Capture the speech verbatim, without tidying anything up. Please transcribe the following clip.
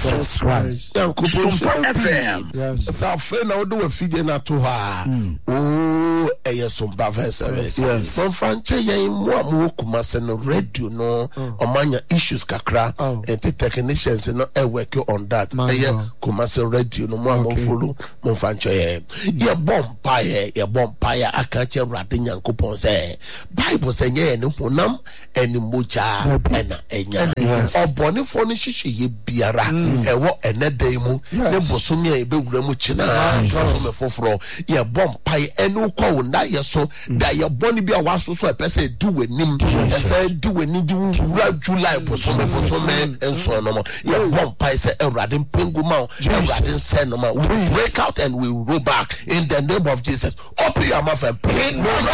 Jesus Christ. Yankopon F M. Yes. Fa fe na odo we fije na to ha. Oh, eye somba verse. Yes. Mon franche yen mo amu Kumase no radio no omanya issues kakra and the technicians no e work on that. Eye Kumase radio no mo amu follow mon franche yen. Ye bom paye, ye bom paye aka che rade Yankopon say. Bible say ye no honam eni moja ena enya. Obone fo no hihye ye biara e wo enedai mu ne bosomi e be wura mu china me foforo ye bom paye enu kwa na ye so da ye boni bia waso so e pese du wanim e say du wani di wura July bosomi bosomi enso no mo ye bom paye say Ewrade pengu ma Ewrade say no ma we break out and we roll back in the name of Jesus. Open your mouth and pray. No, no,